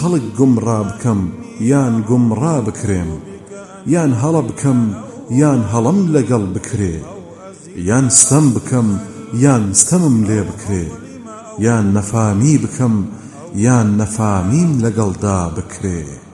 خەڵک گومڕا بکەم یان گومڕا بکرێم، یان هەڵە بکەم یان هەڵەم لەگەڵ بکرێ، یان ستەم بکەم یان ستەمم لێ بکرێ، یان نەفامی بکەم یان نەفامیم لەگەڵدا بکرێ.